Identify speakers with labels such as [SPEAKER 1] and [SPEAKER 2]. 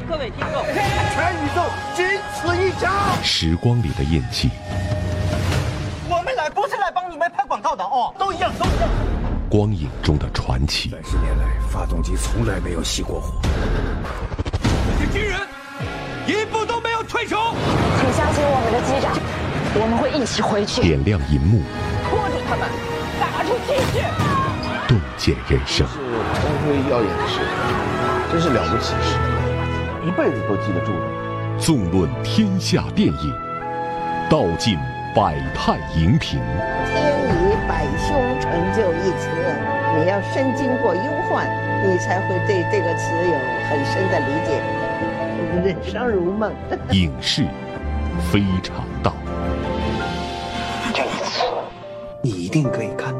[SPEAKER 1] 各位听众，
[SPEAKER 2] 全宇宙仅此一家。
[SPEAKER 3] 时光里的印记，
[SPEAKER 2] 我们来不是来帮你们拍广告的哦，都一样，都一样。
[SPEAKER 3] 光影中的传奇。
[SPEAKER 4] 30年来，发动机从来没有熄过火。
[SPEAKER 2] 这些军人一步都没有退手。
[SPEAKER 5] 请相信我们的机长，我们会一起回去。
[SPEAKER 3] 点亮银幕，
[SPEAKER 1] 拖住他们，打出气势，
[SPEAKER 3] 洞见人生。
[SPEAKER 6] 是光辉耀眼的事，真是了不起的事，一辈子都记得住的。
[SPEAKER 3] 纵论天下电影，道尽百态荧屏。
[SPEAKER 7] 天以百凶成就一词，你要身经过忧患，你才会对这个词有很深的理解。人生如梦。
[SPEAKER 3] 影视非常道。
[SPEAKER 4] 这一次，你一定可以看到。